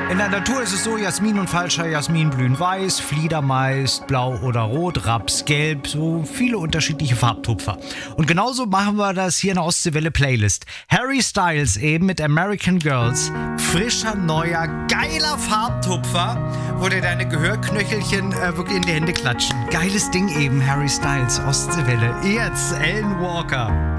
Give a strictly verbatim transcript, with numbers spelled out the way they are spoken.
In der Natur ist es so, Jasmin und falscher Jasmin blühen weiß, Flieder meist blau oder rot, Raps gelb, so viele unterschiedliche Farbtupfer. Und genauso machen wir das hier in der Ostseewelle Playlist. Harry Styles eben mit American Girls, frischer, neuer, geiler Farbtupfer, wo dir deine Gehörknöchelchen äh, wirklich in die Hände klatschen. Geiles Ding eben, Harry Styles, Ostseewelle. Jetzt Alan Walker.